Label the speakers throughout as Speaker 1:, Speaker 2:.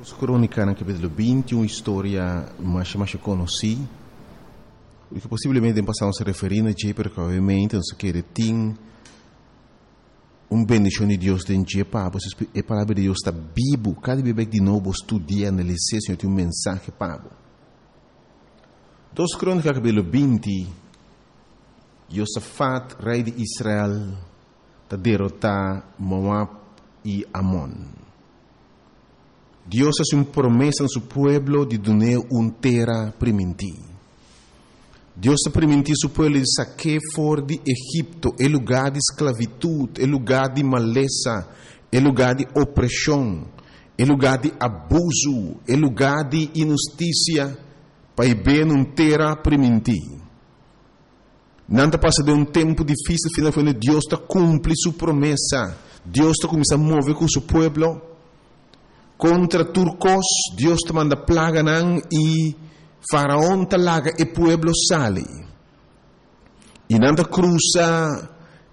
Speaker 1: Crônica, no capítulo 20, uma história mais conhecida, e que possivelmente passamos a referir a Jay, porque obviamente nós queremos ter bendição de Deus dentro de Pablo. A palavra de Deus está vivo. Cada vez de novo estudia, analisar, Senhor, tem mensagem Pablo. 2 Crônica, capítulo 20, Josafat, rei de Israel, está derrotar Moab e Amon. Deus hace uma promessa a seu pueblo de dar uma terra primitiva. Deus está permitindo seu pueblo de sacar fora de Egipto, é lugar de esclavitud, é lugar de maleza, é lugar de opressão, é lugar de abuso, é lugar de injustiça, para ir uma terra primitiva. Nada passa de um tempo difícil, finalmente Deus está cumprindo sua promessa. Deus está começando a mover com seu pueblo. Contra turcos, Deus te manda plaga e Faraón te laga e pueblo sale. E nanda cruza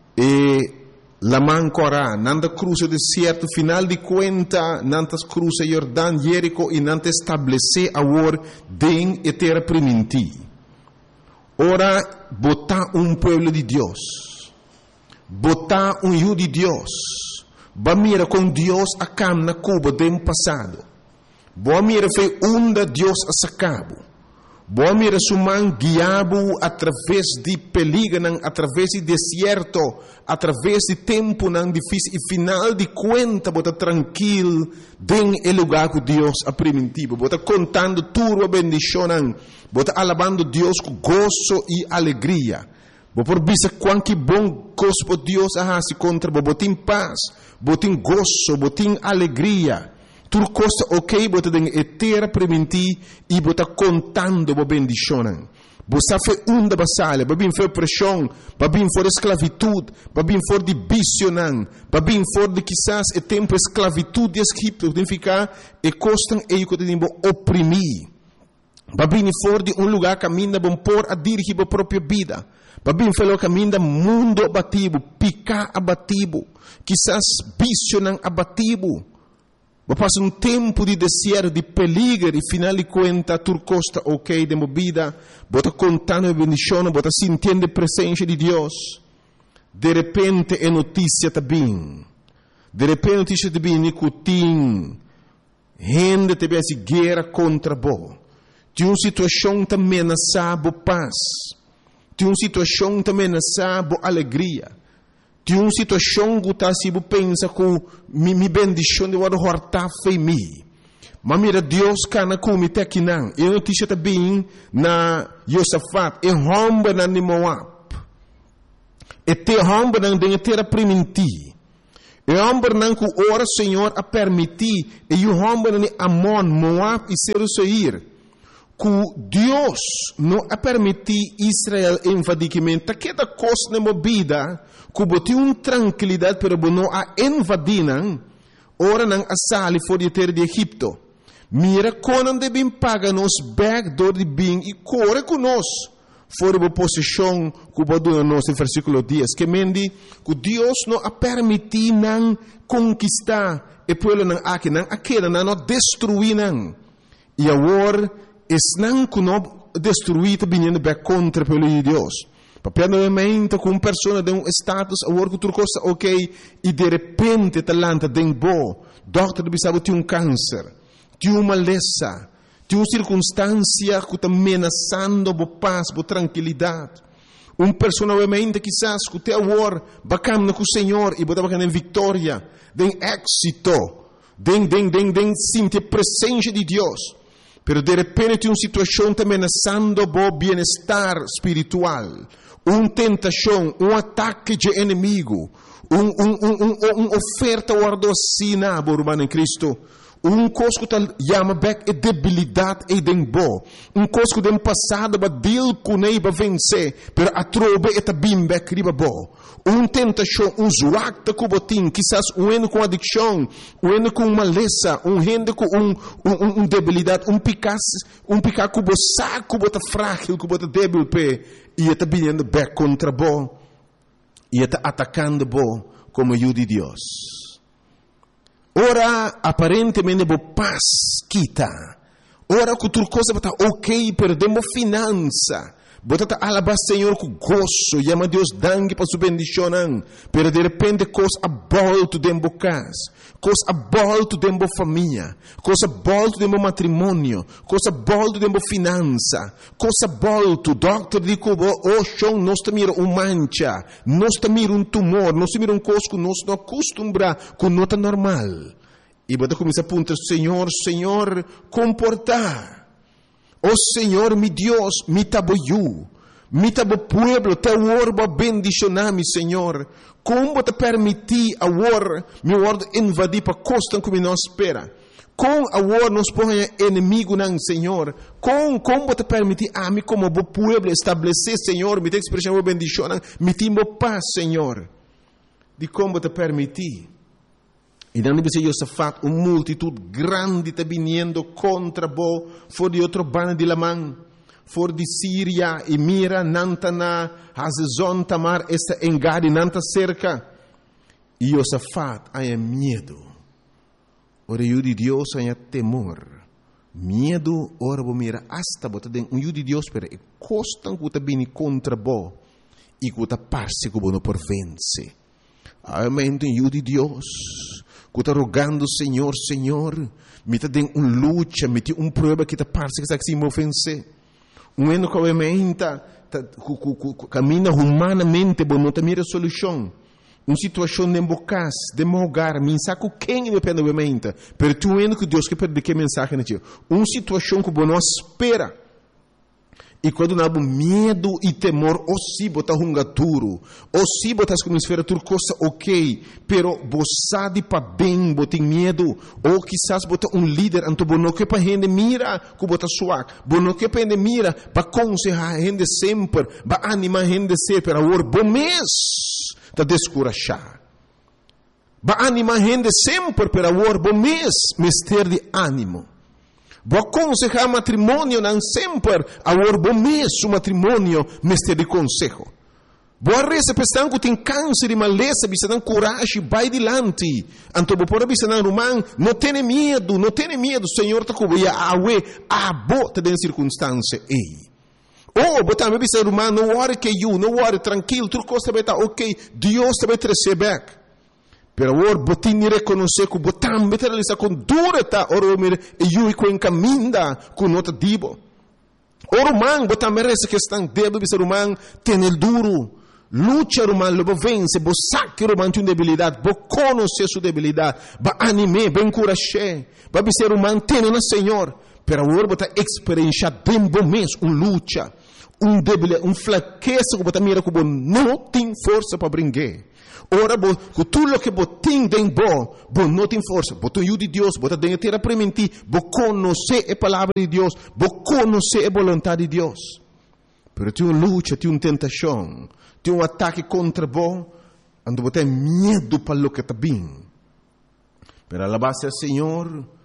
Speaker 1: la Mancora, nanda cruza o deserto, final de conta, nanda cruza Jordão, Jerico e nanda estabelece agora den e terra primitiva. Ora, botar pueblo de Deus, botar judo de Deus. Ba mira com Deus a cam na Cuba do passado. Boa mira foi onda Deus a sacabo. Boa mira suman guiabo através de peligro, através de deserto, através de tempo não difícil e final de conta bota tranquilo den el lugar que Deus a primitivo. Bota contando tudo a bendição, bota alabando Deus com gozo e alegria. Por vista quanto bom gosto Deus a se contra botin paz, botin gozo, botin alegria. Tudo costa ok, bota den etera preventi e bota contando bo bendição. Bosa foi da basalha, babin foi pressão, babin for esclavitud, babin for de bicionan, babin for de quizás e tempo esclavitud de Egipto, tem ficar e costam e que tem bo oprimir. Babin for de lugar caminha bom por a dirigir a própria vida. Babin falou caminho mundo abatido, picar abatido, quizás visionan abatido. Passa tempo de deserto, de peligro, e final de conta, turcosta ok de movida, bota contando a bendição, bota sentindo a presença de Deus. De repente é notícia também. De repente notícia também, nicotim, gente te se guerra contra bo. De uma situação também ameaçada paz. De uma situação também ameaçada alegria. De uma situação que está se pensa que me bendição de wado horta foi mi. Mas mira Deus cana como te aqui não. E notícia também na Josafat, e romba na Moab. E te romba na de terra primitiva. E romba na que ora Senhor a permitir e o romba na Amon, Moab e Seir. Que Deus não a permitir Israel invadicamente, que da coisa na movida, que botou uma tranquilidade para não a invadir, ora não a sair fora de terra de Egipto. Mira quando devem pagar nos backdoor de bem e corre conosco fora da posição que botou nos no versículo 10, que mendi que Deus não a permitir não conquistar e pueblo não aqui não aquela não destruir não. E agora não que não destruir vindo bem contra o povo de Deus. Papel novamente com uma pessoa de um status, agora que tudo costa ok, e de repente talanta de bo, doctor bisabo tem câncer, tem uma maleza, tem uma circunstância que está ameaçando a paz, a tranquilidade. Uma pessoa novamente quizás que tem agora bacana com o Senhor e botar bacana em vitória, de êxito, de sentir a presença de Deus. Pero de repente tem uma situação também ameaçando o bem-estar espiritual, uma tentação, um ataque de inimigo, uma oferta guardocina, irmão em Cristo, coisa que chama back é debilidade e dembo, coisa que tem passado para deal com ele para vencer, pero a trobe é também back riba bo. Tentação, zoacta com botim, quizás um com adicção, um com maleza, gente com debilidade, picar com o saco, bota frágil, com bota débil, e está vindo back contra bo, e está atacando bo como ajuda de Deus. Ora aparentemente bo paz quita. Ora que outra coisa está ok, perdemos finança. Bota alabar Senhor com gozo, llama Deus dangue para sua bendição. Pero de repente coisa abolto dentro da casa, coisa abolto dentro da família, coisa abolto dentro do matrimônio, coisa abolto dentro da finança, coisa abolto. Doctor diz oh chão, nós estamos mancha, nós estamos tumor, nós estamos coisa que nós não acostumbra com nota normal. E bota começa a apontar, Senhor, comportar. Oh Senhor, mi Deus, mi tabo pueblo, te orbo bendicionar, mi Senhor. Como te permitir agora, mi word invadir para costa como nós espera. Com agora nos põe inimigo não, Senhor. Como te permitir a mim como bo pueblo estabelecer, Senhor, mi te expressão bendição, mi timbo paz, Senhor. De como te permitir. E não deve ser Josafat, uma multitud grande está vindo contra bo, for de outro bando de Lamã, for de Síria, e mira, nantana, Hazezon, Tamar, esta engade, nanta cerca. E Josafat, há medo. Ora, o de Deus, há temor. Medo, ora, bo mira, hasta bota den, o de Deus, pero e costan que está vindo contra bo, e que está parse que bo não por vence. Amém, o de Deus. Que está rogando, Senhor, me está dando uma luta, me tem uma prova que está parece que está se ofencer. Um ano que obviamente caminha humanamente, mas não tem mira solução. Uma situação de embocas, de mogar, mensagem quem depende obviamente. Mas tu ano que Deus quer perder que mensagem não tinha. Uma situação que não espera. E quando não há medo e temor, ou se botar um gaturo, ou se botar como esfera tudo coisa ok, pero você de para bem, botar medo, ou quizás botar um líder, então não que para gente mira, que botar suave, não que para gente mira, para aconselhar a gente sempre, para animar a gente sempre, para o bom mês, para descorachar. Para animar a gente sempre, para o bom mês, ter de ânimo. Vou aconselhar matrimônio não sempre, agora bom mês o matrimônio mestre de consejo. Vou arresa pensando que tem câncer e maleza, bisa dan coragem, vai adiante. Então vou pôr bisa dan román, não tenha medo, Senhor tá cobria awe, bota den circunstância ei. Oh, botar me bisa román, não worry que you, não worry, tranquilo, tudo coisa vai tá ok, Deus te vai receber. Pero agora, botin ni reconhecer que botam me realizar com dureza, ora me eu e com caminda com nota dibo. Ora man, botam me reza que estão debo bisa román, tem el duro, lucha román, lobo vence, bo saque román tem debilidade, bo conhecer sua debilidade, ba anime, ben encorajar, ba bisa román tem na Senhor. Pero agora botar experienciar bem bom mês, lucha, debilidade, fraqueza que botar mira que bo não tem força para brincar. Ora, com tudo o que você tem dentro, você não tem força. Você tem o de Deus, você tem que ter aprender, você conhecer a palavra de Deus, você conhecer a vontade de Deus. Mas tem uma luta, tem uma tentação, tem ataque contra você, onde você tem medo para o que está bem. Mas a base do Senhor,